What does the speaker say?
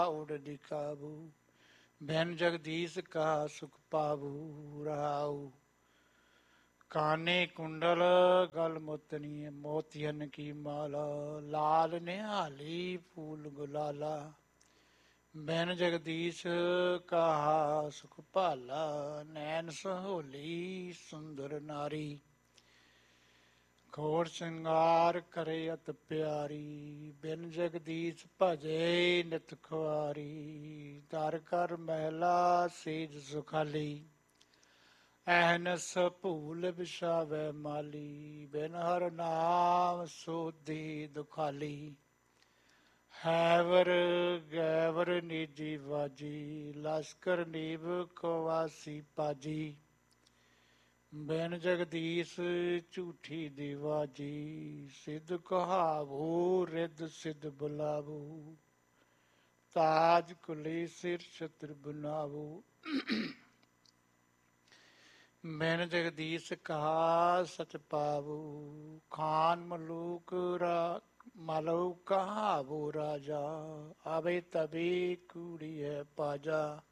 उड़ दिखाबू, बिन जगदीश का सुख पाबू रहाऊ। काने कुंडल गल मोतनी मोतियन की माला, लाल निहाली फूल गुलाला, बिन जगदीश कहा सुख भाला, नैन सहोली सुंदर नारी, घोर श्रृंगार करे अत प्यारी, बिन जगदीश भजे नित खुआरी, दर कर महला सेज सुखाली, अहनस भूल बिछावे माली, बिन हर नाम सोधी दुखाली, हैवर गैवर निजी वाजी, लश्कर नीब कवासी पाजी, बिन जगदीश झूठी दीवाजी, सिद्ध कहावू रिद सिद्ध बुलावू, ताज कुली सिर छत्र बुनावू, बिन जगदीश कहा सच पावू, खान मलूक मलूक कहावू राजा, आवे तभी कूड़ी है पाजा,